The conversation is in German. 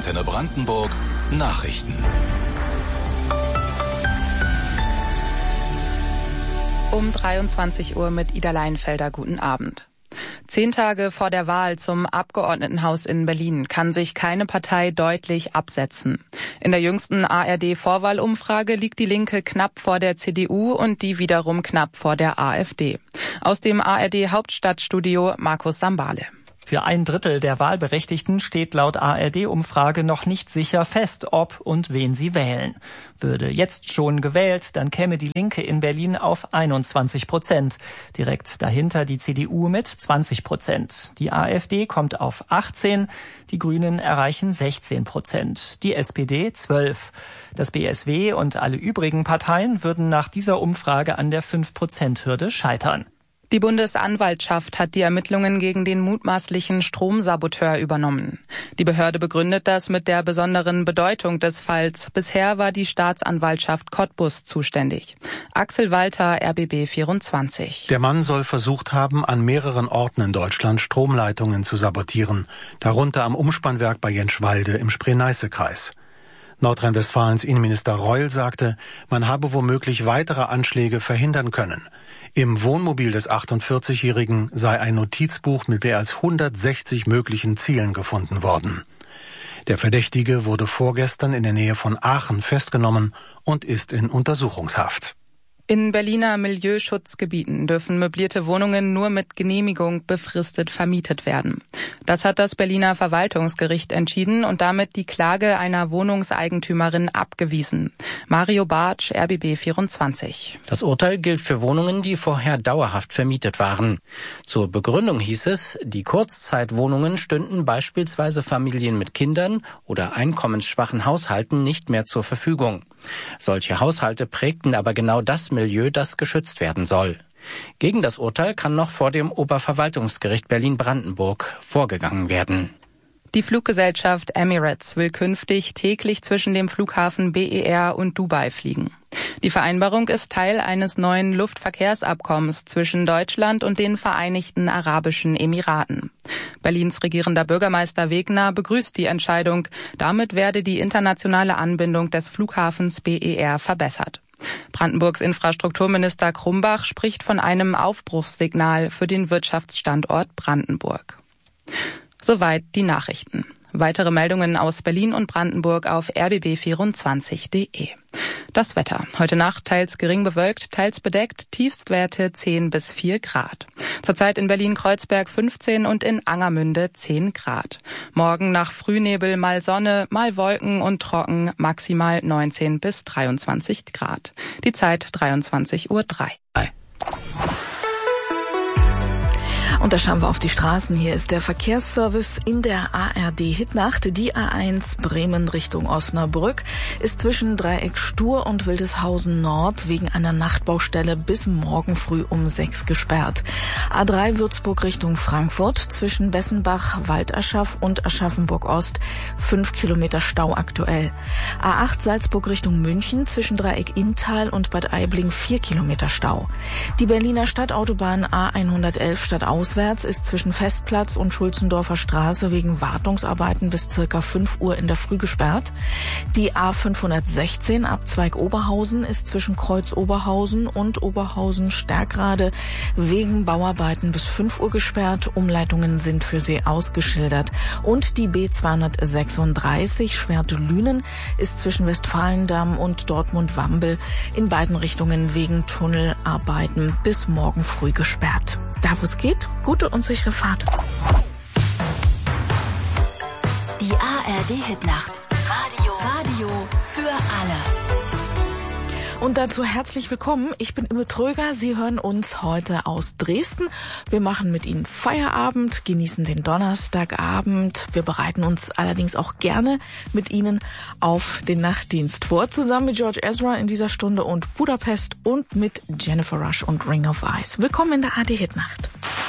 Antenne Brandenburg Nachrichten. Um 23 Uhr mit Ida Leinfelder. Guten Abend. 10 Tage vor der Wahl zum Abgeordnetenhaus in Berlin kann sich keine Partei deutlich absetzen. In der jüngsten ARD-Vorwahlumfrage liegt die Linke knapp vor der CDU und die wiederum knapp vor der AfD. Aus dem ARD-Hauptstadtstudio Markus Sambale. Für 1/3 der Wahlberechtigten steht laut ARD-Umfrage noch nicht sicher fest, ob und wen sie wählen. Würde jetzt schon gewählt, dann käme die Linke in Berlin auf 21%. Direkt dahinter die CDU mit 20%. Die AfD kommt auf 18%, die Grünen erreichen 16%, die SPD 12%. Das BSW und alle übrigen Parteien würden nach dieser Umfrage an der 5%-Hürde scheitern. Die Bundesanwaltschaft hat die Ermittlungen gegen den mutmaßlichen Stromsaboteur übernommen. Die Behörde begründet das mit der besonderen Bedeutung des Falls. Bisher war die Staatsanwaltschaft Cottbus zuständig. Axel Walter, RBB 24. Der Mann soll versucht haben, an mehreren Orten in Deutschland Stromleitungen zu sabotieren, darunter am Umspannwerk bei Jenschwalde im Spree-Neiße-Kreis. Nordrhein-Westfalens Innenminister Reul sagte, man habe womöglich weitere Anschläge verhindern können. Im Wohnmobil des 48-Jährigen sei ein Notizbuch mit mehr als 160 möglichen Zielen gefunden worden. Der Verdächtige wurde vorgestern in der Nähe von Aachen festgenommen und ist in Untersuchungshaft. In Berliner Milieuschutzgebieten dürfen möblierte Wohnungen nur mit Genehmigung befristet vermietet werden. Das hat das Berliner Verwaltungsgericht entschieden und damit die Klage einer Wohnungseigentümerin abgewiesen. Mario Bartsch, RBB 24. Das Urteil gilt für Wohnungen, die vorher dauerhaft vermietet waren. Zur Begründung hieß es, die Kurzzeitwohnungen stünden beispielsweise Familien mit Kindern oder einkommensschwachen Haushalten nicht mehr zur Verfügung. Solche Haushalte prägten aber genau das Milieu, das geschützt werden soll. Gegen das Urteil kann noch vor dem Oberverwaltungsgericht Berlin-Brandenburg vorgegangen werden. Die Fluggesellschaft Emirates will künftig täglich zwischen dem Flughafen BER und Dubai fliegen. Die Vereinbarung ist Teil eines neuen Luftverkehrsabkommens zwischen Deutschland und den Vereinigten Arabischen Emiraten. Berlins regierender Bürgermeister Wegner begrüßt die Entscheidung. Damit werde die internationale Anbindung des Flughafens BER verbessert. Brandenburgs Infrastrukturminister Krumbach spricht von einem Aufbruchssignal für den Wirtschaftsstandort Brandenburg. Soweit die Nachrichten. Weitere Meldungen aus Berlin und Brandenburg auf rbb24.de. Das Wetter. Heute Nacht teils gering bewölkt, teils bedeckt, Tiefstwerte 10 bis 4 Grad. Zurzeit in Berlin-Kreuzberg 15 und in Angermünde 10 Grad. Morgen nach Frühnebel mal Sonne, mal Wolken und trocken, maximal 19 bis 23 Grad. Die Zeit 23:03 Uhr. Und da schauen wir auf die Straßen. Hier ist der Verkehrsservice in der ARD-Hitnacht. Die A1 Bremen Richtung Osnabrück ist zwischen Dreieck Stur und Wildeshausen Nord wegen einer Nachtbaustelle bis morgen früh um 6 gesperrt. A3 Würzburg Richtung Frankfurt zwischen Bessenbach, Waldaschaf und Aschaffenburg Ost 5 Kilometer Stau aktuell. A8 Salzburg Richtung München zwischen Dreieck Inntal und Bad Aibling 4 Kilometer Stau. Die Berliner Stadtautobahn A111 stadtauswärts ist zwischen Festplatz und Schulzendorfer Straße wegen Wartungsarbeiten bis circa 5 Uhr in der Früh gesperrt. Die A516 Abzweig Oberhausen ist zwischen Kreuz Oberhausen und Oberhausen Stärkrade wegen Bauarbeiten bis 5 Uhr gesperrt. Umleitungen sind für sie ausgeschildert. Und die B236 Schwerte-Lünen ist zwischen Westfalendamm und Dortmund-Wambel in beiden Richtungen wegen Tunnelarbeiten bis morgen früh gesperrt. Da wo es geht, gute und sichere Fahrt. Die ARD-Hitnacht. Radio für alle. Und dazu herzlich willkommen. Ich bin Imme Tröger. Sie hören uns heute aus Dresden. Wir machen mit Ihnen Feierabend, genießen den Donnerstagabend. Wir bereiten uns allerdings auch gerne mit Ihnen auf den Nachtdienst vor. Zusammen mit George Ezra in dieser Stunde und Budapest und mit Jennifer Rush und Ring of Ice. Willkommen in der ARD-Hitnacht.